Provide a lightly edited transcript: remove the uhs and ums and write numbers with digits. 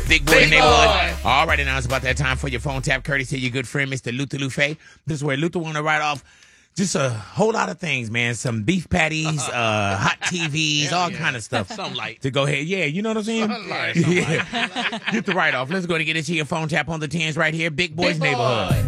Big Boys Neighborhood. All right, and now it's about that time for your phone tap, courtesy of your good friend, Mr. Luther Lufe. This is where Luther want to write off just a whole lot of things, man. Some beef patties, hot TVs, all kind of stuff. Something light. To go ahead. Yeah, you know what I'm saying? Something light. Get the write off. Let's go to get into your phone tap on the 10s right here. Big Boys Neighborhood.